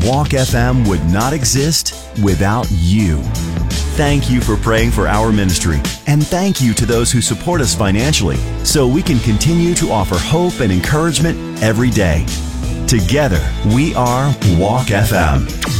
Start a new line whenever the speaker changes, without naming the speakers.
Walk FM would not exist without you. Thank you for praying for our ministry, and thank you to those who support us financially so we can continue to offer hope and encouragement every day. Together, we are Walk FM.